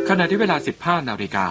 ขณะที่เวลา 15 นาฬิกา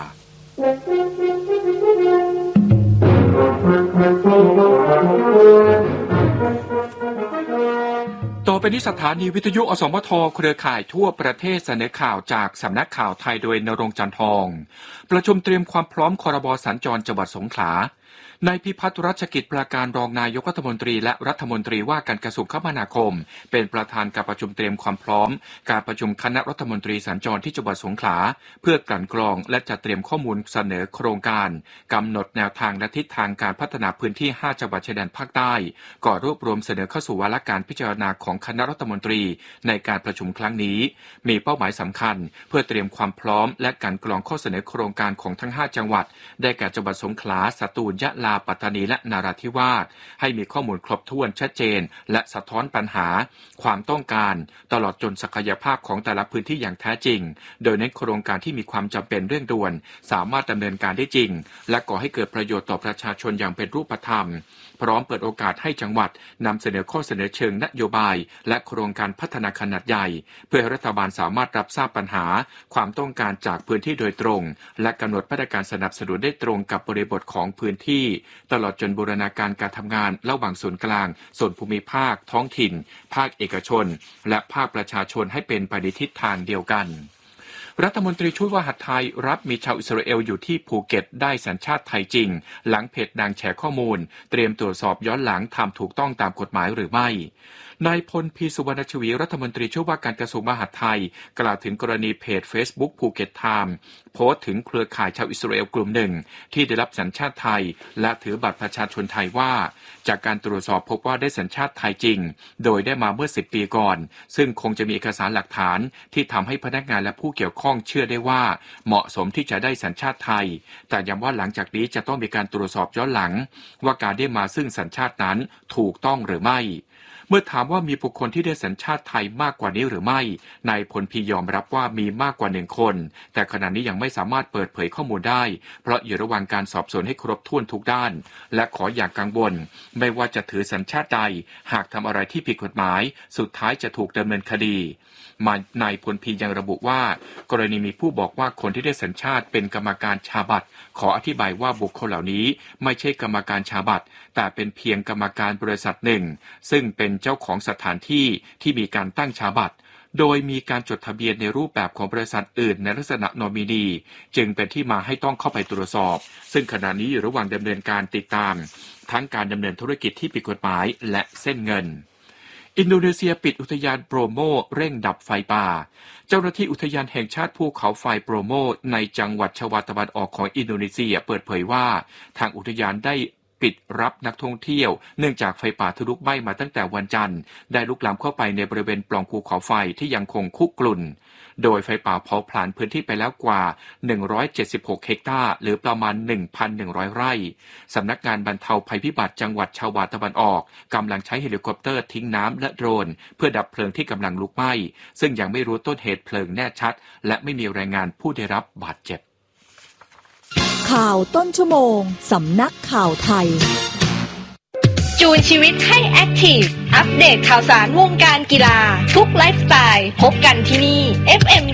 ต่อไปนี้สถานีวิทยุอสมทเครือข่ายทั่วประเทศเสนอข่าวจากสำนักข่าวไทยโดยณรงค์ จันทองประชุมเตรียมความพร้อมครบ.สัญจรจังหวัดสงขลานายพิพัฒน์รัชกิจปราการรองนายกรัฐมนตรีและรัฐมนตรีว่าการกระทรวงคมนาคมเป็นประธานการประชุมเตรียมความพร้อมการประชุมคณะรัฐมนตรีสัญจรที่จังหวัดสงขลาเพื่อกลั่นกรองและจัดเตรียมข้อมูลเสนอโครงการกำหนดแนวทางและทิศทางการพัฒนาพื้นที่5จังหวัดชายแดนภาคใต้ก่อรวบรวมเสนอเข้าสู่วาระการพิจารณาของคณะรัฐมนตรีในการประชุมครั้งนี้มีเป้าหมายสำคัญเพื่อเตรียมความพร้อมและกลั่นกรองข้อเสนอโครงการของทั้ง5จังหวัดได้แก่จังหวัดสงขลาสตูลยะลาปัตตานีและนราธิวาสให้มีข้อมูลครบถ้วนชัดเจนและสะท้อนปัญหาความต้องการตลอดจนศักยภาพของแต่ละพื้นที่อย่างแท้จริงโดยเน้นโครงการที่มีความจำเป็นเร่งด่วนสามารถดำเนินการได้จริงและก่อให้เกิดประโยชน์ต่อประชาชนอย่างเป็นรูปธรรมพร้อมเปิดโอกาสให้จังหวัดนำเสนอข้อเสนอเชิงนโยบายและโครงการพัฒนาขนาดใหญ่เพื่อให้รัฐบาลสามารถรับทราบปัญหาความต้องการจากพื้นที่โดยตรงและกำหนดมาตรการสนับสนุนได้ตรงกับบริบทของพื้นที่ตลอดจนบูรณาการการทำงานระหว่างส่วนกลางส่วนภูมิภาคท้องถิ่นภาคเอกชนและภาคประชาชนให้เป็นไปในทิศทางเดียวกันรัฐมนตรีช่วยว่าหัตถ์ไทยรับมีชาวอิสราเอลอยู่ที่ภูเก็ตได้สัญชาติไทยจริงหลังเพจดังแชร์ข้อมูลเตรียมตรวจสอบย้อนหลังทำถูกต้องตามกฎหมายหรือไม่นายพลพีสุวรรณชวีรัฐมนตรีช่วยว่าการกระทรวงมหาดไทยกล่าวถึงกรณีเพจ Facebook ภูเก็ตไทม์โพสต์ถึงเครือข่ายชาวอิสราเอลกลุ่มหนึ่งที่ได้รับสัญชาติไทยและถือบัตรประชาชนไทยว่าจากการตรวจสอบพบว่าได้สัญชาติไทยจริงโดยได้มาเมื่อ10 ปีก่อนซึ่งคงจะมีเอกสารหลักฐานที่ทำให้พนักงานและผู้เกี่ยวข้องเชื่อได้ว่าเหมาะสมที่จะได้สัญชาติไทยแต่ย้ำว่าหลังจากนี้จะต้องมีการตรวจสอบย้อนหลังว่าการได้มาซึ่งสัญชาตินั้นถูกต้องหรือไม่เมื่อถามว่ามีบุคคลที่ได้สัญชาติไทยมากกว่านี้หรือไม่นายพลพียอมรับว่ามีมากกว่า1 คนแต่ขณะนี้ยังไม่สามารถเปิดเผยข้อมูลได้เพราะอยู่ระหว่างการสอบสวนให้ครบถ้วนทุกด้านและขออย่ากังวลไม่ว่าจะถือสัญชาติใดหากทำอะไรที่ผิดกฎหมายสุดท้ายจะถูกดำเนินคดีนายพลพียังระบุว่ากรณีมีผู้บอกว่าคนที่ได้สัญชาติเป็นกรรมการชาบัตรขออธิบายว่าบุคคลเหล่านี้ไม่ใช่กรรมการชาบัตรแต่เป็นเพียงกรรมการบริษัทหนึ่งซึ่งเป็นเจ้าของสถานที่ที่มีการตั้งชาบัตรโดยมีการจดทะเบียนในรูปแบบของบริษัทอื่นในลักษณะนอมินีจึงเป็นที่มาให้ต้องเข้าไปตรวจสอบซึ่งขณะนี้อยู่ระหว่างดำเนินการติดตามทั้งการดำเนินธุรกิจที่ผิดกฎหมายและเส้นเงินอินโดนีเซียปิดอุทยานโปรโมเร่งดับไฟป่าเจ้าหน้าที่อุทยานแห่งชาติภูเขาไฟโปรโมในจังหวัดชวาตะวันออกของอินโดนีเซียเปิดเผยว่าทางอุทยานได้ปิดรับนักท่องเที่ยวเนื่องจากไฟป่าทะลุไหม้มาตั้งแต่วันจันทร์ได้ลุกลามเข้าไปในบริเวณปล่องภูเขาไฟที่ยังคงคุกรุ่นโดยไฟป่าเผาผลาญพื้นที่ไปแล้วกว่า176 เฮกตาร์หรือประมาณ 1,100 ไร่สำนักงานบรรเทาภัยพิบัติจังหวัดชวาตะวันออกกำลังใช้เฮลิคอปเตอร์ทิ้งน้ำและโดรนเพื่อดับเพลิงที่กำลังลุกไหม้ซึ่งยังไม่รู้ต้นเหตุเพลิงแน่ชัดและไม่มีรายงานผู้ได้รับบาดเจ็บข่าวต้นชั่วโมงสำนักข่าวไทยจูนชีวิตให้แอคทีฟอัปเดตข่าวสารวงการกีฬาทุกไลฟ์สไตล์พบกันที่นี่ FM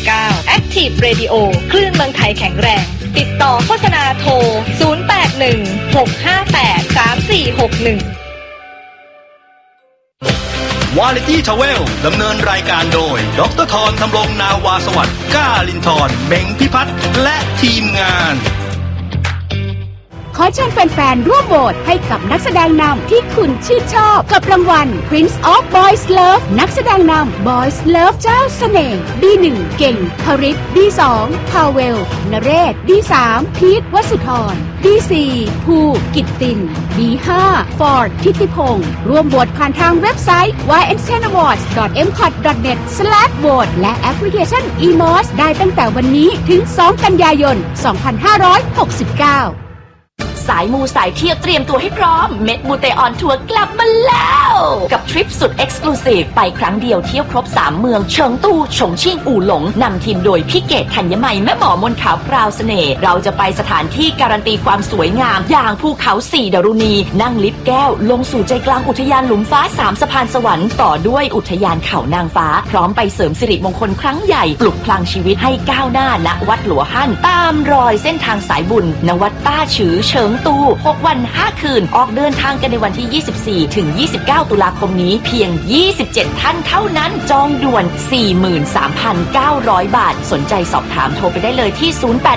99 Active Radio คลื่นเมืองไทยแข็งแรงติดต่อโฆษณาโทร0816583461 วาไรตี้ทราเวลดำเนินรายการโดยดร.ธร ธำรงนาวาสวัสดิ์ก้าลินทร์เม้งพิพัฒน์และทีมงานขอเชิญแฟนๆร่วมโหวตให้กับนักแสดงนำที่คุณชื่นชอบกับรางวัล Prince of Boys Love นักแสดงนำ Boys Love เจ้าเสน่ห์ D1 เก่งคริส D2 พาเวลนเรศ D3 พีทวสุธร D4 ภูกิตติน D5 ฟอร์ดทิติพงศ์ร่วมโหวตผ่านทางเว็บไซต์ yntenawards.mcot.net/vote และแอปพลิเคชัน eMOS ได้ตั้งแต่วันนี้ถึง2 กันยายน 2569 สายมูสายเที่ยวเตรียมตัวให้พร้อมเม็ดมูเตออนทัวร์กลับมาแล้วกับทริปสุดเอ็กซ์คลูซีฟไปครั้งเดียวเที่ยวครบ3เมืองเฉิงตูฉงชิ่งอู่หลงนำทีมโดยพี่เกศธัญมัยแม่หมอมนขาวพราวเสน่ห์เราจะไปสถานที่การันตีความสวยงามอย่างภูเขา4ดารุณีนั่งลิฟต์แก้วลงสู่ใจกลางอุทยานหลุมฟ้า3สะพานสวรรค์ต่อด้วยอุทยานเขานางฟ้าพร้อมไปเสริมสิริมงคลครั้งใหญ่ปลุกพลังชีวิตให้ก้าวหน้าณวัดหลัวหั่นตามรอยเส้นทางสายบุญณวัดต้าฉือเฉิงตู6วัน5คืนออกเดินทางกันในวันที่24ถึง29ตุลาคมนี้เพียง27ท่านเท่านั้นจองด่วน 43,900 บาทสนใจสอบถามโทรไปได้เลยที่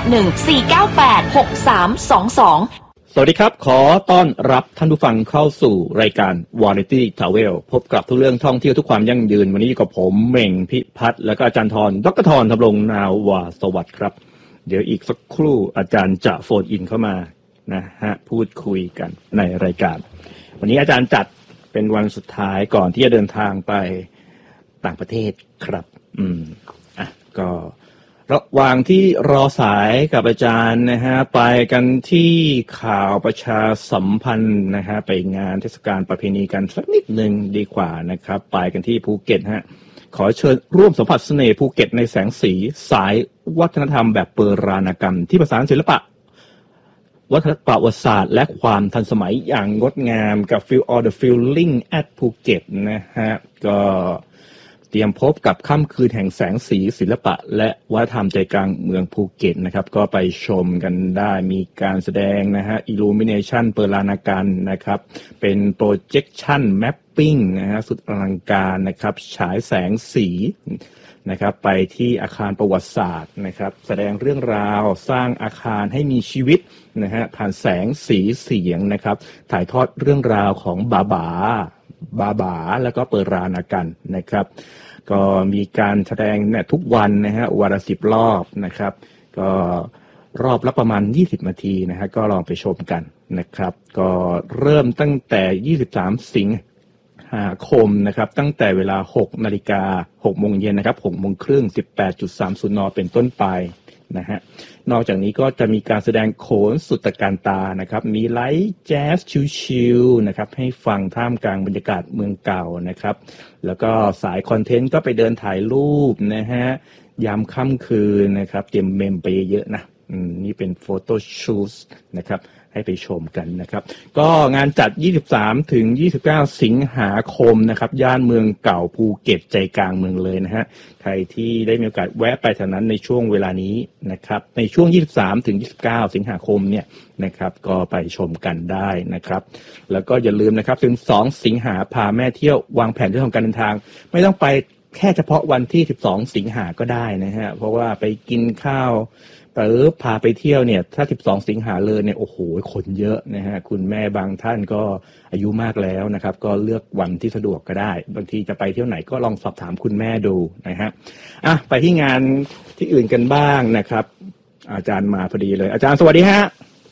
0814986322 สวัสดีครับขอต้อนรับท่านผู้ฟังเข้าสู่รายการ Variety Travel พบกับทุกเรื่องท่องเที่ยวทุกความยั่งยืนวันนี้กับผมเหม่งพิพัฒน์และก็อาจารย์ธรดร.ธร ธำรงนาวาสวัสดิ์ครับเดี๋ยวอีกสักครู่อาจารย์จะโฟนอินเข้ามานะฮะพูดคุยกันในรายการวันนี้อาจารย์จัดเป็นวันสุดท้ายก่อนที่จะเดินทางไปต่างประเทศครับก็ระหว่างที่รอสายกับอาจารย์นะฮะไปกันที่ข่าวประชาสัมพันธ์นะฮะไปงานเทศกาลประเพณีกันสักนิดนึงดีกว่านะครับไปกันที่ภูเก็ตฮะขอเชิญร่วมสัมผัสเสน่ห์ภูเก็ตในแสงสีสายวัฒนธรรมแบบเปรานกรรมที่ผสานศิลปะวัฒนประวัติศาสตร์และความทันสมัยอย่างงดงามกับ Feel All the Feeling at ภูเก็ตนะฮะก็เตรียมพบกับค่ำคืนแห่งแสงสีศิลปะและวัฒนธรรมใจกลางเมืองภูเก็ตนะครับก็ไปชมกันได้มีการแสดงนะฮะ Illumination เปรานกรรมนะครับเป็น Projection Mapping นะฮะสุดอลังการนะครับฉายแสงสีนะครับไปที่อาคารประวัติศาสตร์นะครับแสดงเรื่องราวสร้างอาคารให้มีชีวิตนะฮะผ่านแสงสีเสียงนะครับถ่ายทอดเรื่องราวของบาบาแล้วก็เปรานกรรมนะครับก็มีการแสดงเนี่ยทุกวันนะฮะวันละ10รอบนะครับก็รอบละประมาณ20นาทีนะฮะก็ลองไปชมกันนะครับก็เริ่มตั้งแต่23สิงหาคมนะครับตั้งแต่เวลา 6:00 น. 6 โมงเย็นนะครับ 6 โมงครึ่ง 18.30 น. เป็นต้นไปนะฮะนอกจากนี้ก็จะมีการแสดงโขนสุดตระการตานะครับมีไลฟ์แจ๊สชิลๆนะครับให้ฟังท่ามกลางบรรยากาศเมืองเก่านะครับแล้วก็สายคอนเทนต์ก็ไปเดินถ่ายรูปนะฮะยามค่ำคืนนะครับเตรียมเมมไปเยอะๆนะนี่เป็นโฟโต้ชูตนะครับให้ไปชมกันนะครับก็งานจัด23ถึง29สิงหาคมนะครับย่านเมืองเก่าภูเก็ตใจกลางเมืองเลยนะฮะใครที่ได้มีโอกาสแวะไปแถวนั้นในช่วงเวลานี้นะครับในช่วง23ถึง29สิงหาคมเนี่ยนะครับก็ไปชมกันได้นะครับแล้วก็อย่าลืมนะครับถึง2สิงหาพาแม่เที่ยววางแผนเรื่องของการเดินทางไม่ต้องไปแค่เฉพาะวันที่12สิงหาก็ได้นะฮะเพราะว่าไปกินข้าวพาไปเที่ยวเนี่ยถ้า12สิงหาเลยเนี่ยโอ้โหคนเยอะนะฮะคุณแม่บางท่านก็อายุมากแล้วนะครับก็เลือกวันที่สะดวกก็ได้บางทีจะไปเที่ยวไหนก็ลองสอบถามคุณแม่ดูนะฮะไปที่งานที่อื่นกันบ้างนะครับอาจารย์มาพอดีเลยอาจารย์สวัสดีฮะ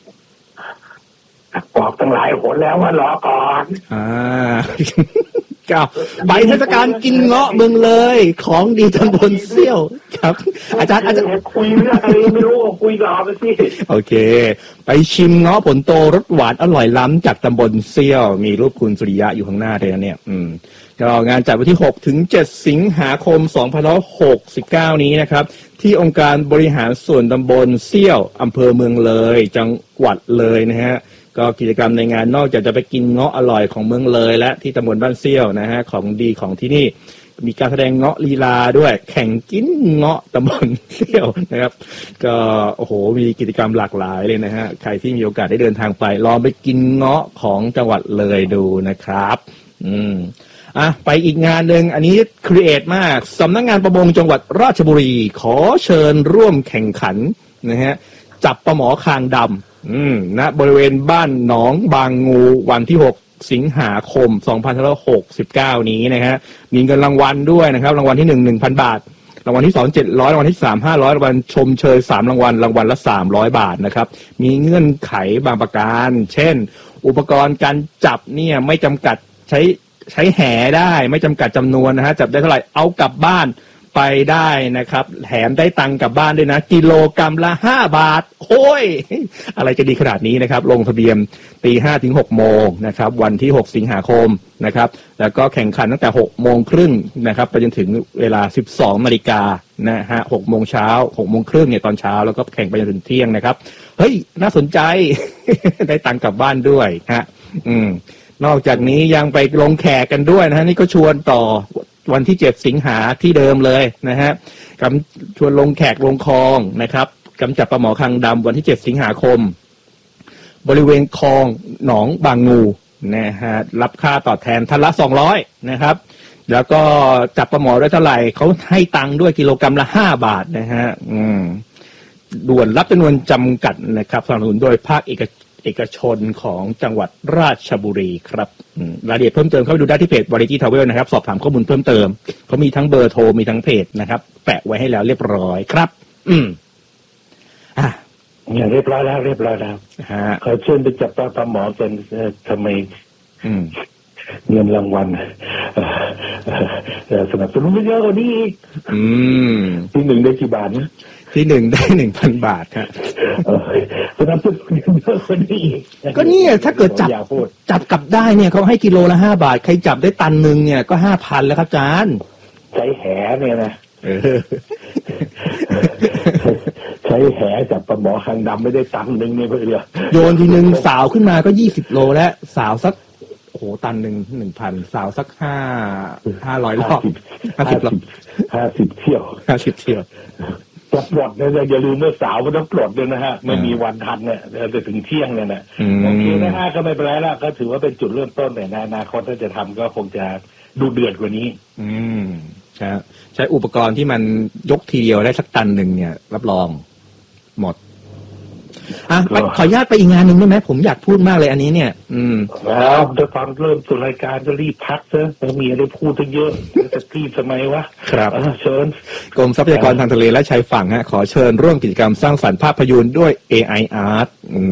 บอกตั้งหลายหนแล้วว่ารอก่อนไปเทศกาลกินเงาะเมืองเลยของดีตำบลเซี่ยวครับอาจารย์คุยเรื่องอะไรไม่รู้คุยรอไปสิโอเคไปชิมเงาะผลโตรสหวานอร่อยล้ำจากตำบลเซี่ยวมีรูปคุณสุริยะอยู่ข้างหน้าเลยนะเนี่ยก็งานจัดวันที่6ถึง7สิงหาคม2569นี้นะครับที่องค์การบริหารส่วนตำบลเซี่ยวอำเภอเมืองเลยจังหวัดเลยนะฮะก็กิจกรรมในงานนอกจากจะไปกินเงาะอร่อยของเมืองเลยและที่ตำบลบ้านเซี่ยวนะฮะของดีของที่นี่มีการแสดงเงาะลีลาด้วยแข่งกินเงาะตำบลเซี่ยวนะครับก็โอ้โหมีกิจกรรมหลากหลายเลยนะฮะใครที่มีโอกาสได้เดินทางไปลองไปกินเงาะของจังหวัดเลยดูนะครับไปอีกงานหนึ่งอันนี้ครีเอทมากสำนักงานประมงจังหวัดราชบุรีขอเชิญร่วมแข่งขันนะฮะจับปลาหมอคางดำณบริเวณบ้านหนองบางงูวันที่6สิงหาคม2569นี้นะฮะมีเงินรางวัลด้วยนะครับรางวัลที่1 1,000 บาทรางวัลที่2 700รางวัลที่3 500รางวัลชมเชย3รางวัลรางวัลละ300 บาทนะครับมีเงื่อนไขบางประการเช่นอุปกรณ์การจับเนี่ยไม่จำกัดใช้แหได้ไม่จำกัดจำนวนนะฮะจับได้เท่าไหร่เอากลับบ้านไปได้นะครับแถมได้ตังค์กลับบ้านด้วยนะกิโลกรัมละ5 บาทโอ้ยอะไรจะดีขนาดนี้นะครับลงทะเบียน 5:00 ถึง 6:00 นนะครับวันที่6สิงหาคมนะครับแล้วก็แข่งขันตั้งแต่ 6:30 นนะครับไปจนถึงเวลา 12:00 นนะฮะ 6:00 น 6:30 นเนี่ยตอนเช้าแล้วก็แข่งไปจนถึงเที่ยงนะครับเฮ้ยน่าสนใจ ได้ตังค์กลับบ้านด้วยฮะนอกจากนี้ยังไปลงแขกกันด้วยนะฮะนี่ก็ชวนต่อวันที่7สิงหาที่เดิมเลยนะฮะชวนลงแขกลงคลองนะครับกำจัดปลาหมอคางดำวันที่7สิงหาคมบริเวณคลองหนองบางงูนะฮะรับค่าตอบแทนท่านละ200นะครับแล้วก็จับปลาหมอได้เท่าไหร่เขาให้ตังค์ด้วยกิโลกรัมละ5 บาทนะฮะด่วนรับจำนวนจำกัดนะครับสนับสนุนโดยภาคเอกชนของจังหวัดราชบุรีครับรายละเอียดเพิ่มเติมเข้าไปดูได้ที่เพจ Variety Travel นะครับสอบถามข้อมูลเพิ่มเติมเขามีทั้งเบอร์โทรมีทั้งเพจนะครับแปะไว้ให้แล้วเรียบร้อยครับเรียบร้อยแล้วขอเชิญไปจับปลาหมอกันทำไมเงินรางวัลสนับสนุนเยอะกว่านี้อีกที่1ได้กี่บาทนะที่1ได้ 1,000 บาทครับสนับสนุนเยอะกว่านี้อีกก็เนี่ยถ้าเกิดจับกลับได้เนี่ยเขาให้กิโลละ5 บาทใครจับได้ตันนึงเนี่ยก็ 5,000 แล้วครับอาจารย์ใช้แหเนี่ยนะใช้แหจับปลาหมอคางดำไม่ได้ตันนึงเนี่ยเพื่อนโยนทีนึงสาวขึ้นมาก็20 โลแล้วสาวสักโอ้โหตันนึง 1,000 สาวสัก500 รอบ 50 เที่ยวจะปลดเนี่ยอย่าลืมเมื่อสาวมันต้องปลดด้วยนะฮะไม่มีวันทันเนี่ยจะถึงเที่ยงเนี่ยนะโอเคนะฮะก็ไม่เป็นไรแล้วก็ถือว่าเป็นจุดเริ่มต้นในอนาคตถ้าจะทำก็คงจะดูเดือดกว่านี้ใช้อุปกรณ์ที่มันยกทีเดียวได้สักตันหนึ่งเนี่ยรับรองหมดขออนุญาตไปอีกงานหนึ่งได้ไหมผมอยากพูดมากเลยอันนี้เนี่ยแล้วจะตอนเริ่มสู่รายการจะรีบพักซะไม่มีอะไรพูดตั้งเยอะจะรีบทำไมวะครับเชิญกรมทรัพยากรทางทะเลและชายฝั่งฮะขอเชิญร่วมกิจกรรมสร้างสรรค์ภาพยนตร์ด้วย AI Art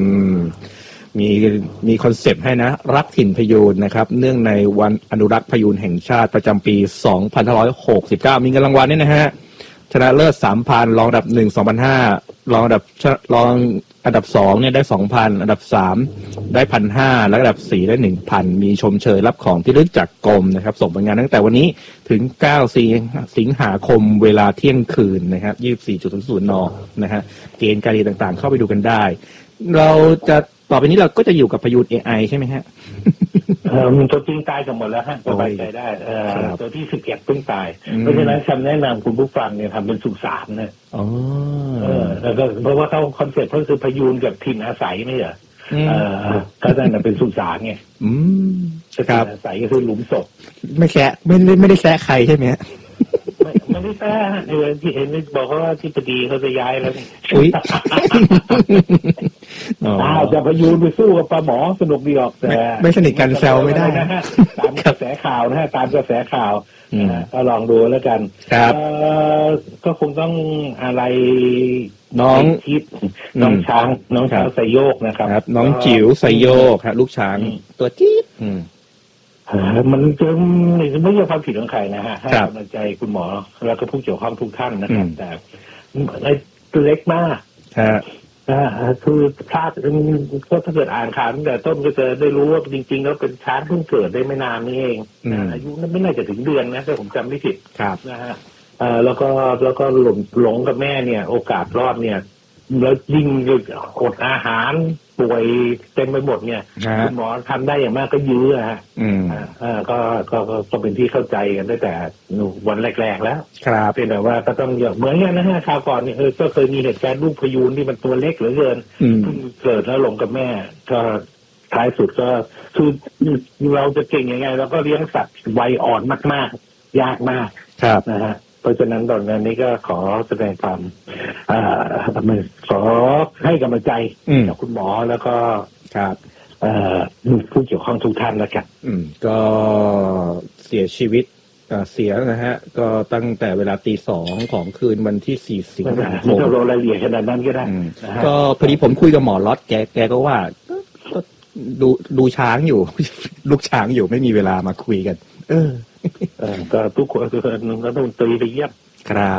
มีคอนเซปต์ให้นะรักถิ่นพยูนนะครับเนื่องในวันอนุรักษ์พยูนแห่งชาติประจำปี 2569 มีเงินรางวัลนี่นะฮะชนะเลิศ 3,000 รองอันดับ 1 2,500 รองอันดับ 2เนี่ยได้ 2,000 อันดับ 3 ได้ 1,500 และอันดับ 4 ได้ 1,000 มีชมเชยรับของที่ระลึกจากกรมนะครับส่งผลงานตั้งแต่วันนี้ถึง 9 สิงหาคมเวลาเที่ยงคืนนะครับ 24:00 น.นะฮะเกณฑ์การเรียนต่างๆเข้าไปดูกันได้เราจะต่อไปนี้เราก็จะอยู่กับพยูน AI ใช่ไหมฮะตัวจริงตายกันหมดแล้วฮะสบายใจได้ตัวที่11เพิ่งตายเพราะฉะนั้นคำแนะนำคุณผู้ฟังเนี่ยทำเป็นสุสานนะแล้วก็เพราะว่าเขาคอนเซ็ปต์เขาคือพยูนกับถิ่นอาศัยไม่เหรอก็จะเป็นสุสานไงครับอาศัยก็คือหลุมศพไม่แซะไม่ได้แซะใครใช่ไหมไม่ได้แซ่ที่เห็นบอกว่าที่ปดีเขาจะย้ายแล้วนี่จะพยูนไปสู้กับปลาหมอสนุกดีออกแต่ไม่สนิทกันแซวไม่ได้นะฮะตามกระแสข่าวนะฮะตามกระแสข่าวก็ลองดูแล้วกันก็คงต้องอะไรน้องคิดน้องช้างไซโยกนะครับน้องจิ๋วไซโยกครับลูกช้างตัวจี๊ดมันจะไม่ใช่ความผิดของใครนะฮะให้กำลังใจคุณหมอแล้วก็ผู้เกี่ยวข้องทุกท่านนะครับแต่ตัวเล็กมากคือพลาดก็ถ้าเกิดอ่านข่าวตั้งแต่ต้นก็จะได้รู้ว่าจริงๆแล้วเป็นช้างเพิ่งเกิดได้ไม่นานนี่เองอายุไม่น่าจะถึงเดือนนะถ้าผมจำไม่ผิดนะฮะแล้วก็หลงกับแม่เนี่ยโอกาสรอดเนี่ยแล้วยิ่งอดอาหารป่วยเต็มไปหมดเนี่ยคุณหมอทำได้อย่างมากก็ยื้อฮะก็เป็นที่เข้าใจกันตั้งแต่วันแรกๆแล้วเป็นแต่ว่าก็ต้องเหมือนกันนะฮะคราวก่อนเนี่ยก็เคยมีเหตุการณ์ลูกพยูนที่มันตัวเล็กเหลือเกินเกิดแล้วหลงกับแม่ก็ท้ายสุดก็คือเราจะเก่งยังไงเราก็เลี้ยงสัตว์วัยอ่อนมากๆยากมากนะฮะเพราะฉะนั้นตอนนี้ก็ขอแสดงความขอให้กำลังใจกับคุณหมอแล้วก็ผู้เกี่ยวข้องทุกท่านแล้วกันก็เสียชีวิตเสียนะฮะก็ตั้งแต่เวลา 02:00 ของคืนวันที่4 สิงหาคมเรารายละเอียดขนาดนั้นก็ได้ก็พอดีผมคุยกับหมอล็อตแกก็ว่าก็ดูช้างอยู่ลูกช้างอยู่ไม่มีเวลามาคุยกันก็ทุกคนก็ต้องตีไปเยี่ยมครับ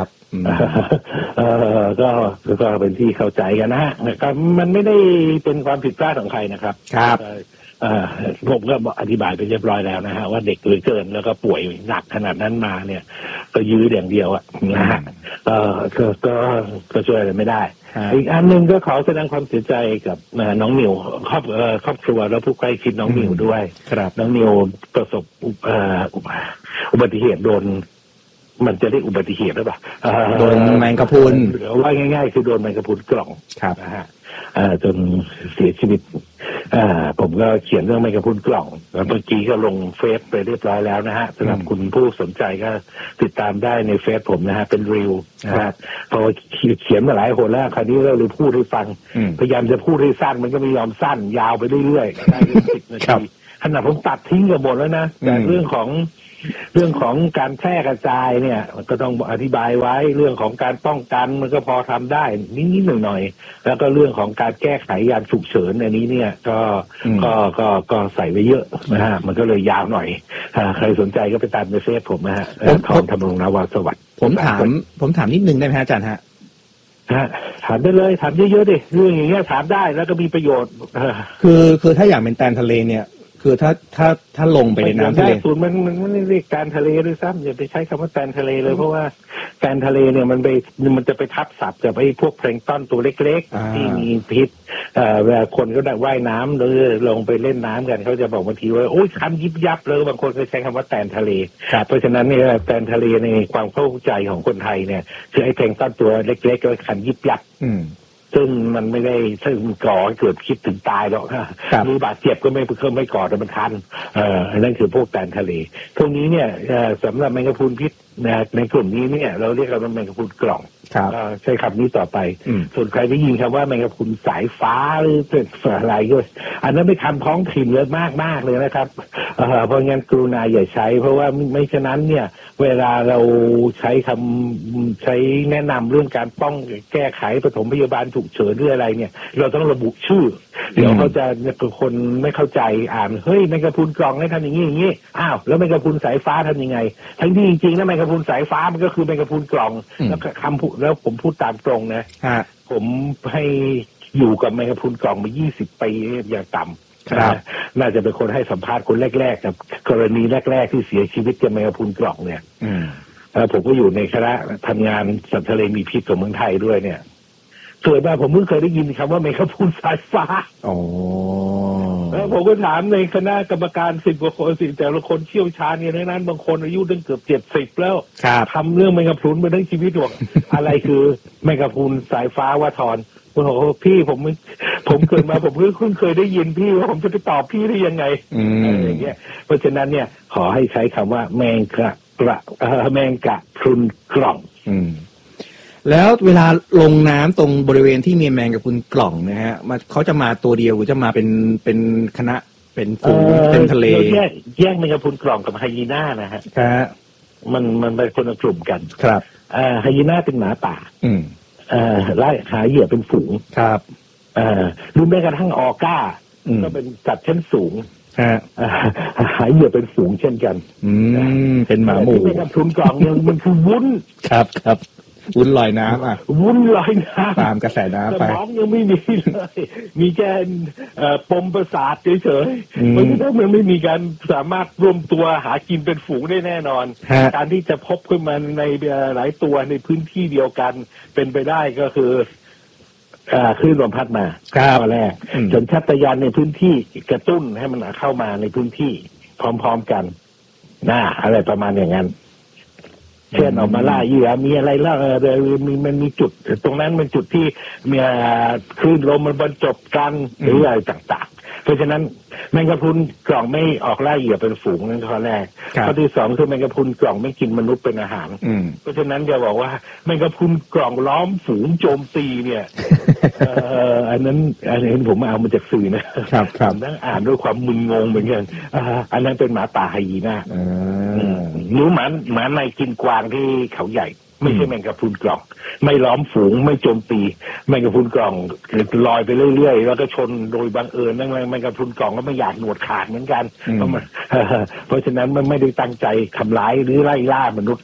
ก็เป็นที่เข้าใจกันนะฮะมันไม่ได้เป็นความผิดพลาดของใครนะครับครับผมก็อธิบายไปเรียบร้อยแล้วนะฮะว่าเด็กเหลือเกินแล้วก็ป่วยหนักขนาดนั้นมาเนี่ยก็ยื้ออย่างเดียวอะนะฮะก็ช่วยอะไรไม่ได้อีกอันนึงก็ขอแสดงความเสียใจกับน้องนิวครอบครัวและผู้ใกล้ชิดน้องนิวด้วยครับน้องนิวประสบอุบัติเหตุโดนมันจะเรียกอุบัติเหตุหรือเปล่าโดนแมงกะพรุนว่าง่ายๆคือโดนแมงกะพรุนกล่องนะฮะจนเสียชีวิตผมก็เขียนเรื่องแมงกะพรุนกล่องแล้วเมื่อกี้ก็ลงเฟซไปเรียบร้อยแล้วนะฮะสำหรับคุณผู้สนใจก็ติดตามได้ในเฟซผมนะฮะเป็นรีวนะเพราะเขียนมาหลายคนแล้วคราวนี้เราเลยพูดให้ฟังพยายามจะพูดให้สั้นมันก็ไม่ยอมสั้นยาวไปเรื่อยๆได้10 นาทีขนาดผมตัดทิ้งกับหมดแล้วนะแต่เรื่องของการแพร่กระจายเนี่ยก็ต้องอธิบายไว้เรื่องของการป้องกันมันก็พอทำได้นิดๆหน่อยๆแล้วก็เรื่องของการแก้ไขยามฉุกเฉินอันนี้เนี่ยก็ใส่ไว้เยอะนะฮะมันก็เลยยาวหน่อยใครสนใจก็ไปตามในเฟซผมนะฮะทองธำรงนาวาสวัสดิ์ผมถามนิดนึงได้ไหมอาจารย์ฮะถามได้เลยถามเยอะๆดิเรื่องอย่างเงี้ยถามได้แล้วก็มีประโยชน์คือถ้าอยากเป็นแตนทะเลเนี่ยคือถ้าลงไปในน้ำทะเลมันไม่เรียกแตนทะเลด้วยซ้ำอย่าไปใช้คำว่าแตนทะเลเลยเพราะว่าแตนทะเลเนี่ยมันจะไปทับศัพท์กับไอ้พวกแพลงก์ตอนตัวเล็กๆที่มีพิษเวลาคนก็ได้ว่ายน้ำหรือลงไปเล่นน้ำกันเขาจะบอกบางทีว่าโอ๊ยคันยิบยับเลยบางคนก็ใช้คำว่าแตนทะเลเพราะฉะนั้นเนี่ยแตนทะเลในความเข้าใจของคนไทยเนี่ยคือไอ้แพลงก์ตอนตัวเล็กๆก็คันยิบยับซึ่งมันไม่ได้ซึ่งก่อให้เกิดคิดถึงตายหรอกมีบาดเจ็บก็ไม่ก่อแต่มันคันนั่นคือพวกแตนทะเลพวกนี้เนี่ยสำหรับแมงกะพรุนพิษในกลุ่มนี้เนี่ยเราเรียกกันว่าแมงกะพรุนกล่องใช้คำนี้ต่อไปส่วนใครได้ยินคำว่าแมงกะพรุนสายฟ้าหรือเป็นอะไรก็อันนั้นไม่ทำท้องถิ่นเยอะมากเลยนะครับเพราะงั้นกรุณาอย่าใช้เพราะว่าไม่ฉะนั้นเนี่ยเวลาเราใช้แนะนำเรื่องการป้องแก้ไขปฐมพยาบาลฉุกเฉินหรืออะไรเนี่ยเราต้องระบุชื่อเดี๋ยวเขาจะคนไม่เข้าใจอ่านเฮ้ยแมงกะพรุนกล่องให้ทำอย่างนี้อ้าวแล้วแมงกะพรุนสายฟ้าทำยังไงทั้งที่จริงๆแล้วแมงกะพรุนสายฟ้ามันก็คือแมงกะพรุนกล่องแล้วแล้วผมพูดตามตรงนะผมให้อยู่กับแมงกะพรุนกล่องมา20 ปีอย่างต่ำน่าจะเป็นคนให้สัมภาษณ์คนแรกๆกับกรณีแรกๆที่เสียชีวิตจากแมงกะพรุนกล่องเนี่ยผมก็อยู่ในคณะทำงานสัตว์ทะเลมีพิษของเมืองไทยด้วยเนี่ยเกิดมาผมเพิ่งเคยได้ยินคำว่าแมงกะพรุนสายฟ้าแล้วผมก็ถามในคณะกรรมการ10 กว่าคนแต่ละคนเชี่ยวชาญเนี่ยในนั้นบางคนอายุตั้งเกือบ70แล้วทำเรื่องแมงกะพรุนมาทั้งชีวิตหรอกอะไรคือแมงกะพรุนสายฟ้าว่าทอนโอ้โหพี่ผมเกิดมาผมเพิ่งเคยได้ยินพี่ว่าผมจะไปตอบพี่ได้ยังไงอะไรอย่างเงี้ยเพราะฉะนั้นเนี่ยขอให้ใช้คำว่าแมงกะพรุนกล่องแล้วเวลาลงน้ำตรงบริเวณที่มีแมงกะพรุนกล่องนะฮะเขาจะมาตัวเดียวหรือจะมาเป็นคณะเป็นฝูงเต็มทะเลแยกแมงกะพรุนกล่องกับไฮยีน่านะฮะมันเป็นคนละกลุ่มกันครับไฮยีน่าเป็นหมาป่าไล่หาเหยื่อเป็นฝูงครับหรือแม้กระทั่งออก้าก็เป็นสัตว์ชั้นสูงหาเหยื่อเป็นฝูงเช่นกันเป็นหมาหมู่แมงกะพรุนกล่องเนี่ยมันคือวุ้นครับวุ้นลอยน้ำวุ้นลอยน้ำตามกระแสน้ำไปสมองยังไม่มีเลยมีแค่ปมประสาทเฉยๆมันไม่มีการสามารถรวมตัวหากินเป็นฝูงได้แน่นอนการที่จะพบขึ้นมาในหลายตัวในพื้นที่เดียวกันเป็นไปได้ก็คือคลื่นลมพัดมาข้อแรกสัญชาตญาณในพื้นที่กระตุ้นให้มันเข้ามาในพื้นที่พร้อมๆกันอะไรประมาณอย่างนั้นเช่นออกมาล่าเหยื่อมีอะไรล่ามันมีจุดตรงนั้นเป็นจุดที่มีคลื่นลมมันบรรจบกันหรืออะไรต่างๆเพราะฉะนั้นแมงกะพรุนกล่องไม่ออกล่าเหยื่อเป็นฝูงนั่นข้อแรกข้อที่สองคือแมงกะพรุนกล่องไม่กินมนุษย์เป็นอาหารเพราะฉะนั้นจะบอกว่าแมงกะพรุนกล่องล้อมฝูงโจมตีเนี่ยอันนั้นผมเอามาจากสื่อนะครับนั่งอ่านด้วยความมึนงงเหมือนกันอันนั้นเป็นหมาป่าไฮยีน่าหรือหมาในกินกวางที่เขาใหญ่ไม่ใช่แมงกะพรุนกล่องไม่ล้อมฝูงไม่โจมตีแมงกะพรุนกล่องลอยไปเรื่อยๆแล้วก็ชนโดยบังเอิญนั่นแมงกะพรุนกล่องก็ไม่อยากหนวดขาดเหมือนกันเพราะฉะนั้นมันไม่ได้ตั้งใจทำร้ายหรือไล่ล่ามนุษย์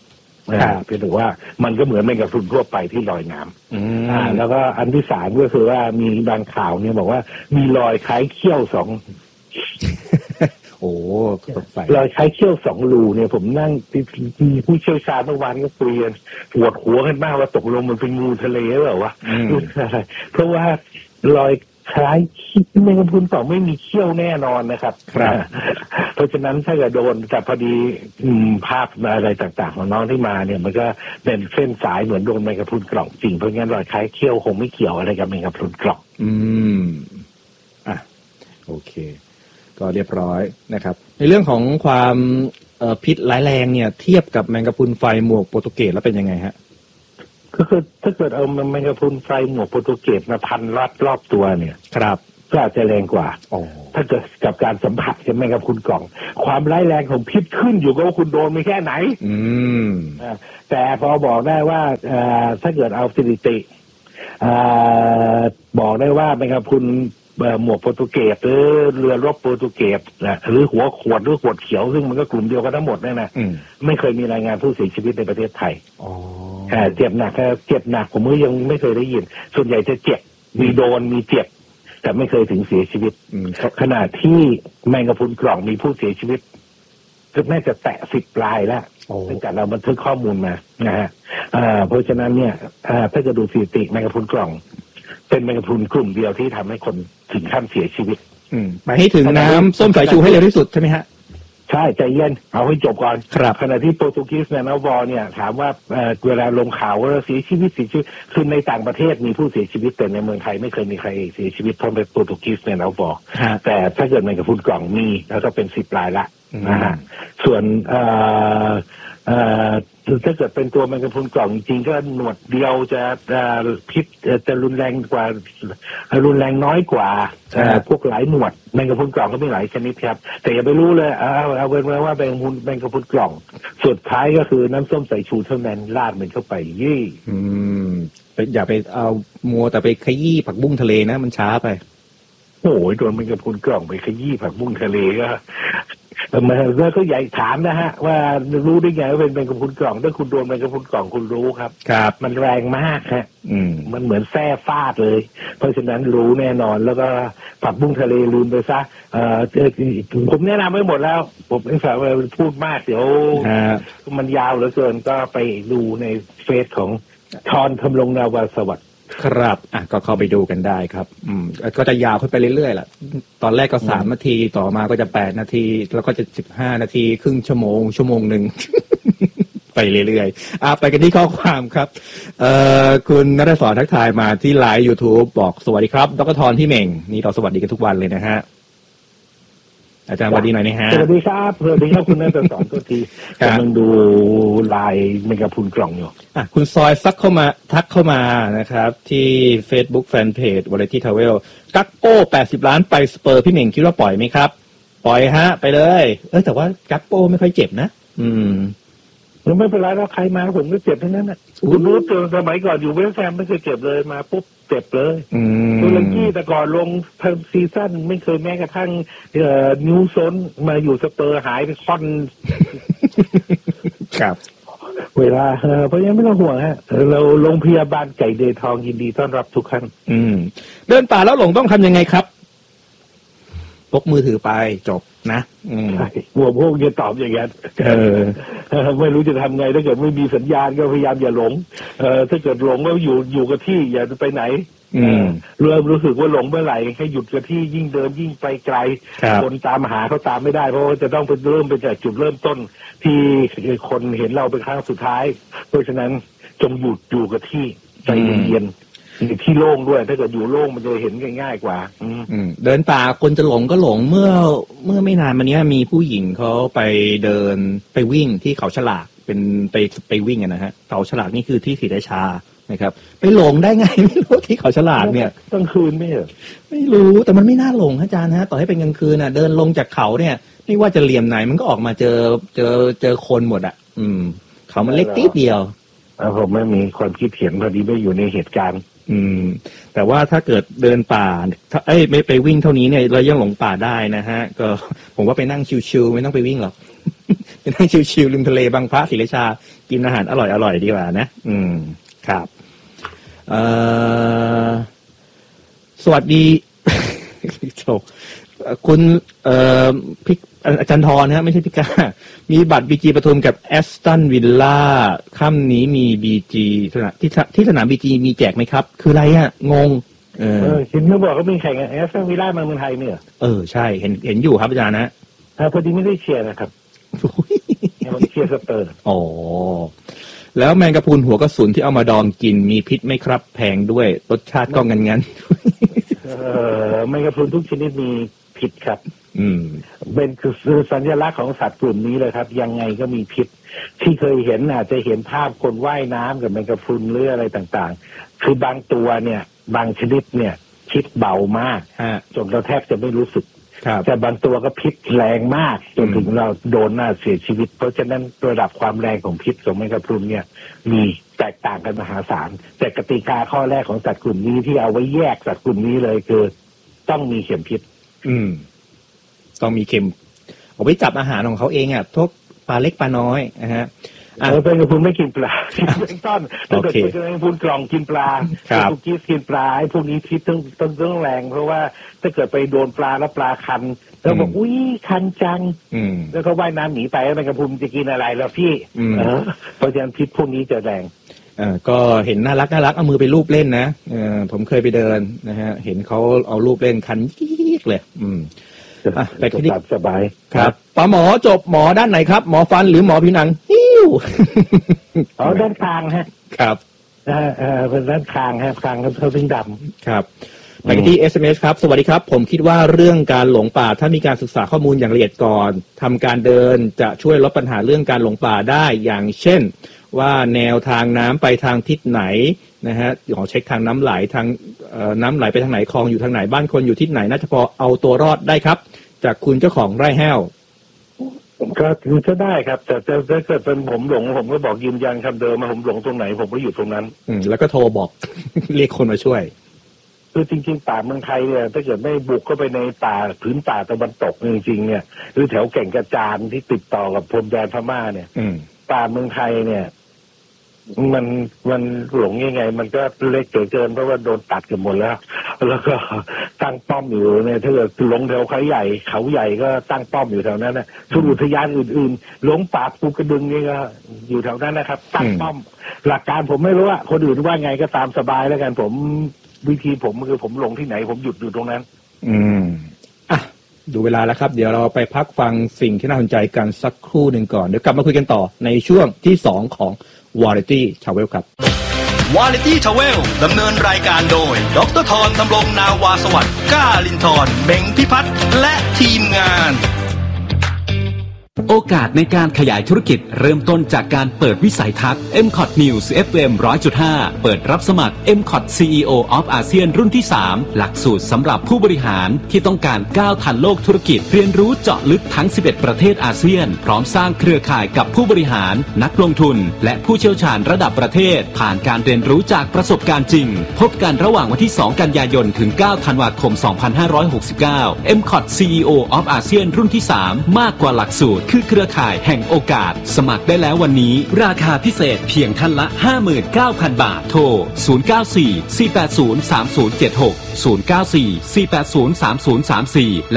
เพียงแต่ว่ามันก็เหมือนแมงกะพรุนทั่วไปที่ลอยน้ำแล้วก็อันที่สามก็คือว่ามีบางข่าวเนี่ยบอกว่ามีรอยคล้ายเขี้ยวสองโอ้รอยคล้ายเขี้ยวสองรูเนี่ยผมนั่งมีผู้เชี่ยวชาญเมื่อวานก็คุยกันปวดหัวกันมากว่าตกลงมันเป็นงูทะเลหรือเปล่าวะเพราะว่ารอยคล้ายแมงกะพรุนต่อไม่มีเขี้ยวแน่นอนนะครับเพราะฉะนั้นถ้าเกิดโดนแต่พอดีภาพอะไรต่างๆของน้องที่มาเนี่ยมันก็เป็นเส้นสายเหมือนโดนแมงกะพรุนกล่องจริงเพราะงั้นรอยคล้ายเขี้ยวคงไม่เกี่ยวอะไรกับแมงกะพรุนกล่องโอเคก็เรียบร้อยนะครับในเรื่องของความพิษร้ายแรงเนี่ยเทียบกับแมงกะพรุนไฟหมวกโปรตุเกสแล้วเป็นยังไงฮะก็คือถ้าเกิดเอาแมงกะพรุนไฟหมวกโปรตุเกสมาพันรอบตัวเนี่ยครับก็อาจจะแรงกว่าถ้าเกิดกับการสัมผัสกับแมงกะพรุนกล่องความร้ายแรงของพิษขึ้นอยู่กับว่าคุณโดนไปแค่ไหนแต่พอบอกได้ว่าถ้าเกิดเอาสถิติบอกได้ว่าแมงกะพรุนหมวกโปรตุเกสหรือเรือรบโปรตุเกสนะหรือหัวขวดหรือขวดเขียวซึ่งมันก็กลุ่มเดียวกันทั้งหมดนั่นนะไม่เคยมีรายงานผู้เสียชีวิตในประเทศไทยเจ็บหนักผมก็ยังไม่เคยได้ยินส่วนใหญ่จะเจ็บมีโดนมีเจ็บแต่ไม่เคยถึงเสียชีวิตขณะที่แมงกะพรุนกล่องมีผู้เสียชีวิตก็น่าจะแตะ10 รายแล้วตั้งแต่เราบันทึกข้อมูลมานะฮะเพราะฉะนั้นเนี่ยถ้าจะดูสถิติแมงกะพรุนกล่องเป็นแมงกะพรุนกลุ่มเดียวที่ทำให้คนถึงขั้นเสียชีวิตไปให้ถึงน้ำส้มสายชูให้เร็วที่สุดใช่ไหมฮะใช่ใจเย็นเอาให้จบก่อนขณะที่โปรตุเกสเนี่ยนะวอเนี่ยถามว่าเวลาลงข่าวว่าเสียชีวิตคือในต่างประเทศมีผู้เสียชีวิตแต่ในเมืองไทยไม่เคยมีใครเสียชีวิตเพราะเป็นโปรตุเกสเนี่ยนะวอแต่ถ้าเกิดแมงกะพรุนกล่องมีแล้วก็เป็น10 รายละนะฮะส่วนถ้าเกิดเป็นตัวแมงกะพรุนกล่องจริงก็หนวดเดียวจะพิษจะรุนแรงกว่ารุนแรงน้อยกว่าพวกหลายหนวดแมงกะพรุนกล่องก็มีหลายชนิดครับแต่อย่าไปรู้เลยเอาเป็นว่าแมงกะพรุนกล่องสุดท้ายก็คือน้ำส้มสายชูเท่านั้นราดมันเข้าไปยี่อย่าไปเอามัวแต่ไปขยี้ผักบุ้งทะเลนะมันช้าไปโอ้ยโดนแมงกะพรุนกล่องไปขยี้ผักบุ้งทะเลก็มาแล้วก็ใหญ่ถามนะฮะว่ารู้ได้ไงว่าเป็นแมงกะพรุนกล่องถ้าคุณโดนแมงกะพรุนกล่องคุณรู้ครับมันแรงมากฮะมันเหมือนแส้ฟาดเลยเพราะฉะนั้นรู้แน่นอนแล้วก็ผักบุ้งทะเลลืมไปซะผมแนะนำไว้หมดแล้วผมไม่สามารถพูดมากเดี๋ยวมันยาวเหลือเกินก็ไปดูในเฟซของทอนทำรงนาวาสวัสดิ์ครับก็เข้าไปดูกันได้ครับก็จะยาวขึ้นไปเรื่อยๆแหละตอนแรกก็3 นาทีต่อมาก็จะ8 นาทีแล้วก็จะ15 นาทีครึ่งชั่วโมงนึง ไปเรื่อยๆไปกันที่ข้อความครับคุณณัฐศรทักทายมาที่ไลฟ์ YouTube บอกสวัสดีครับดร.ธรพี่เหม่งนี่เราสวัสดีกันทุกวันเลยนะฮะอาจารย์สวัสดีหน่อยนะฮะสวัสดีครับคุณณัฐศรก็ทีกำลังดูไลน์แมงกะพรุนกล่องอยู่คุณซอยทักเข้ามานะครับที่ Facebook Fanpage Variety Travel กักโป้80 ล้านไปสเปอร์พี่เหม่งคิดว่าปล่อยไหมครับปล่อยฮะไปเลยแต่ว่ากักโป้ไม่ค่อยเจ็บนะไม่เป็นไรแล้วใครมาผมก็เจ็บทั้งนั้นน่ะคุณรู้ตัวสมัยก่อนอยู่เวสต์แฮมไม่เคยเจ็บเลยมาปุ๊บเจ็บเลยตัวลังกี้แต่ก่อนลงเพิ่มซีซั่นไม่เคยแม้กระทั่งนิวซนมาอยู่สเปอร์หายไปค่อนครับเวลาเพราะยังไม่ต้องห่วงฮะเราโรงพยาบาลไก่เดทองยินดีต้อนรับทุกท่านเดินป่าแล้วหลงต้องทำยังไงครับพกมือถือไปจบนะใช่หัวพวกจะตอบอย่างนั้นไม่รู้จะทำไงถ้าเกิดไม่มีสัญญาณก็พยายามอย่าหลงถ้าเกิดหลงแล้วอยู่กับที่อย่าไปไหนเริ่มรู้สึกว่าหลงเมื่อไหร่ให้หยุดกับที่ยิ่งเดินยิ่งไปไกลคนตามหาเขาตามไม่ได้เพราะว่าจะต้องไปเริ่มไปจากจุดเริ่มต้นที่คนเห็นเราเป็นครั้งสุดท้ายเพราะฉะนั้นจงหยุดอยู่กับที่ใจเย็นที่โล่งด้วยถ้าเกิดอยู่โล่งมันจะเห็นง่ายกว่าเดินป่าคนจะหลงก็หลงเมื่อไม่นานมานี้มีผู้หญิงเขาไปเดินไปวิ่งที่เขาฉลากเป็นไปวิ่งนะฮะเขาฉลากนี่คือที่ศรีราชานะครับไปหลงได้ไงไม่รู้ที่เขาฉลากเนี่ยกลางคืนไม่รู้แต่มันไม่น่าหลงอาจารย์ฮะต่อให้เป็นกลางคืนเดินลงจากเขาเนี่ยไม่ว่าจะเหลี่ยมไหนมันก็ออกมาเจอคนหมดเขามันเล็กนิดเดียวผมไม่มีความคิดเห็นพอดีไม่อยู่ในเหตุการณ์แต่ว่าถ้าเกิดเดินป่าไม่ไปวิ่งเท่านี้เนี่ยเรายังหลงป่าได้นะฮะก็ผมว่าไปนั่งชิวๆไม่ต้องไปวิ่งหรอกไปนั่งชิวๆริมทะเลบางพระศรีราชากินอาหารอร่อยดีกว่านะครับสวัสดี คุณพี่อาจารย์ธรนะฮะไม่ใช่พี่ก้ามีบัตร BG ปทุมกับแอสตันวิลล่าค่ำนี้มี BG ที่สนาม BG มีแจกไหมครับคืออะไรอ่ะงงเห็นเขาบอกเขามีแข่งแอสตันวิลล่ามาเมืองไทยเนี่ยใช่เห็นอยู่ครับอาจารย์นะพอดีไม่ได้เชียร์นะครับเชียร์สเปอร์แล้วแมงกะพรุนหัวกระสุนที่เอามาดองกินมีพิษไหมครับแพงด้วยรสชาติก็งั้นแมงกะพรุนทุกชนิดมีพิษครับเป็นคือสัญลักษณ์ของสัตว์กลุ่มนี้เลยครับยังไงก็มีพิษที่เคยเห็นอาจจะเห็นภาพคนว่ายน้ำกับแมงกะพรุนหรืออะไรต่างๆคือบางตัวเนี่ยบางชนิดเนี่ยพิษเบามากจนเราแทบจะไม่รู้สึกแต่บางตัวก็พิษแรงมากจนถึงเราโดนน่าเสียชีวิตเพราะฉะนั้นระดับความแรงของพิษของแมงกะพรุนเนี่ยมีแตกต่างกันมหาศาลแต่กติกาข้อแรกของสัตว์กลุ่มนี้ที่เอาไว้แยกสัตว์กลุ่มนี้เลยคือต้องมีเข็มพิษต้องมีเข็มเอาไว้จับอาหารของเขาเองอ่ะพวกปลาเล็กปลาน้อยนะฮะแมงกะพรุนไม่กินปลาเป็นต้นถ้าเกิดเป็นแมงกะพรุนกล่องกินปลาทุกทีกินปลาไอ้พวกนี้พิษต้องแรงเพราะว่าถ้าเกิดไปโดนปลาแล้วปลาคันแล้วบอกอุ้ยคันจังแล้วก็ว่ายน้ำหนีไปแล้วแมงกะพรุนจะกินอะไรแล้วพี่เพราะฉะนั้นพิษพวกนี้จะแรงก็เห็นน่ารักเอามือไปลูบเล่นนะผมเคยไปเดินนะฮะเห็นเขาเอาลูบเล่นคันยิกเลยแต่คลินิกสบายครับปาหมอจบหมอด้านไหนครับหมอฟันหรือหมอผิวหนังด้านคางฮะครับเป็นด้านคางฮะคางเขาถึงดำครับไปที่ SMS ครับสวัสดีครับผมคิดว่าเรื่องการหลงป่าถ้ามีการศึกษาข้อมูลอย่างละเอียดก่อนทำการเดินจะช่วยลดปัญหาเรื่องการหลงป่าได้อย่างเช่นว่าแนวทางน้ำไปทางทิศไหนนะฮะขอเช็คทางน้ำไหลทางน้ำไหลไปทางไหนคลองอยู่ทางไหนบ้านคนอยู่ทิศไหนน่าจะพอเอาตัวรอดได้ครับจากคุณเจ้าของไร่แห้วก็จะได้ครับแต่ถ้าเกิดเป็นผมหลงผมก็บอกยืนยันคำเดิมมาผมหลงตรงไหนผมก็อยู่ตรงนั้นแล้วก็โทรบอก เรียกคนมาช่วยคือจริงๆป่าเมืองไทยเนี่ยถ้าเกิดไม่บุกเข้าไปในป่าพื้นป่าตะวันตกจริงๆเนี่ยหรือแถวแก่งกระจานที่ติดต่อกับพรมแดนพม่าเนี่ยป่าเมืองไทยเนี่ยมันหลงยังไงมันก็เล็กเกินเพราะว่าโดนตัดกันหมดแล้วก็ตั้งป้อมอยู่เนี่ยถ้าเกิดหลงแถวเขาใหญ่ก็ตั้งป้อมอยู่แถวนั้นนะทุกอุทยานอื่นๆหลงป่าภูกระดึงนี่ก็อยู่แถวนั้นนะครับตั้งป้อมหลักการผมไม่รู้ว่าคนอื่นว่าไงก็ตามสบายแล้วกันผมวิธีผมคือผมหลงที่ไหนผมหยุดอยู่ตรงนั้นดูเวลาแล้วครับเดี๋ยวเราไปพักฟังสิ่งที่น่าสนใจกันสักครู่หนึ่งก่อนเดี๋ยวกลับมาคุยกันต่อในช่วงที่2ของVariety Travel ครับ Variety Travel ดำเนินรายการโดยดร.ธร ธำรงนาวาสวัสดิ์ก้าลินทรเบ่งพิพัฒน์และทีมงานโอกาสในการขยายธุรกิจเริ่มต้นจากการเปิดวิสัยทัศน์ MCOT News FM 100.5 เปิดรับสมัคร MCOT CEO of ASEAN รุ่นที่ 3 หลักสูตรสำหรับผู้บริหารที่ต้องการก้าวทันโลกธุรกิจเรียนรู้เจาะลึกทั้ง 11 ประเทศอาเซียนพร้อมสร้างเครือข่ายกับผู้บริหารนักลงทุนและผู้เชี่ยวชาญระดับประเทศผ่านการเรียนรู้จากประสบการณ์จริงพบกันระหว่างวันที่ 2 กันยายนถึง 9 ธันวาคม 2569 MCOT CEO of ASEAN รุ่นที่ 3 มากกว่าหลักสูตรคือเครือข่ายแห่งโอกาสสมัครได้แล้ววันนี้ราคาพิเศษเพียงท่านละ 59,000 บาทโทร 094-480-3076 094-480-3034 และ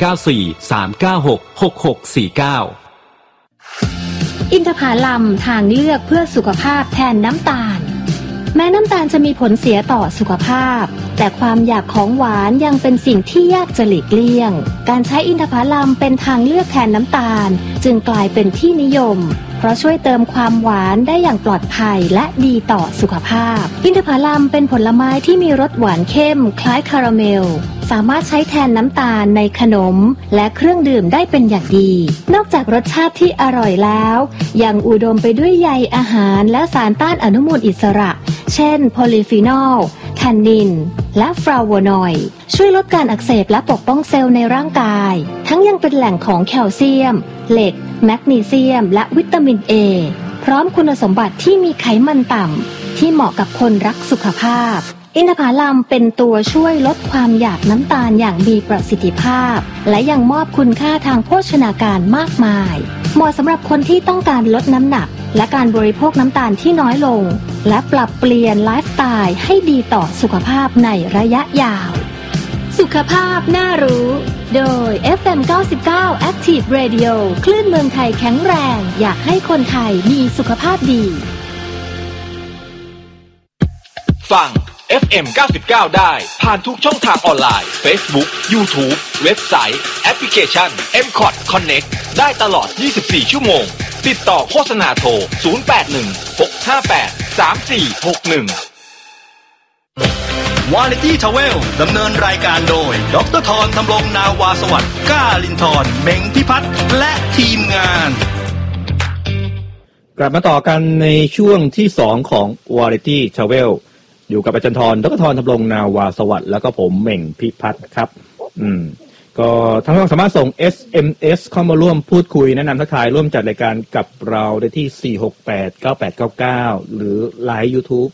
094-396-6649 อินทผลัมทางเลือกเพื่อสุขภาพแทนน้ำตาลแม้น้ำตาลจะมีผลเสียต่อสุขภาพแต่ความอยากของหวานยังเป็นสิ่งที่ยากจะหลีกเลี่ยงการใช้อินทผลัมเป็นทางเลือกแทนน้ำตาลจึงกลายเป็นที่นิยมเพราะช่วยเติมความหวานได้อย่างปลอดภัยและดีต่อสุขภาพอินทผลัมเป็นผลไม้ที่มีรสหวานเข้มคล้ายคาราเมลสามารถใช้แทนน้ำตาลในขนมและเครื่องดื่มได้เป็นอย่างดีนอกจากรสชาติที่อร่อยแล้วยังอุดมไปด้วยใยอาหารและสารต้านอนุมูลอิสระเช่นโพลีฟีนอลแทนนินและฟลาโวนอยด์ช่วยลดการอักเสบและปกป้องเซลล์ในร่างกายทั้งยังเป็นแหล่งของแคลเซียมเหล็กแมกนีเซียมและวิตามิน A พร้อมคุณสมบัติที่มีไขมันต่ำที่เหมาะกับคนรักสุขภาพอินทผลัมเป็นตัวช่วยลดความอยากน้ำตาลอย่างมีประสิทธิภาพและยังมอบคุณค่าทางโภชนาการมากมายเหมาะสำหรับคนที่ต้องการลดน้ำหนักและการบริโภคน้ำตาลที่น้อยลงและปรับเปลี่ยนไลฟ์สไตล์ให้ดีต่อสุขภาพในระยะยาวสุขภาพน่ารู้โดย FM 99 Active Radio คลื่นเมืองไทยแข็งแรงอยากให้คนไทยมีสุขภาพดีฟัง FM 99 ได้ผ่านทุกช่องทางออนไลน์ Facebook YouTube เว็บไซต์แอปพลิเคชัน MCOT Connect ได้ตลอด 24 ชั่วโมงติดต่อโฆษณาโทร 0816583461 วาไรตี้ทราเวลดำเนินรายการโดยดร.ธรธำรงนาวาสวัสดิ์ก้าลินทร์เม้งพิพัฒน์และทีมงานกลับมาต่อกันในช่วงที่2ของ Variety Travel อยู่กับอาจารย์ธรดร.ธรธำรงนาวาสวัสดิ์แล้วก็ผมเม่งพิพัฒน์ครับก็ทั้งสองสามารถส่ง SMS เข้ามาร่วมพูดคุยแนะนำทักทายร่วมจัดรายการกับเราได้ที่ 4689899 หรือไลน์ YouTube